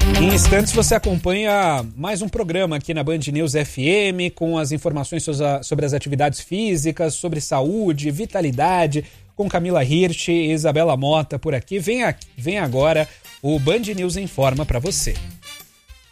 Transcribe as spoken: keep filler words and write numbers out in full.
Em instantes você acompanha mais um programa aqui na Band News F M com as informações sobre as atividades físicas, sobre saúde, vitalidade, com Camila Hirsch e Isabela Mota por aqui. Vem, aqui, vem agora o Band News Informa para você.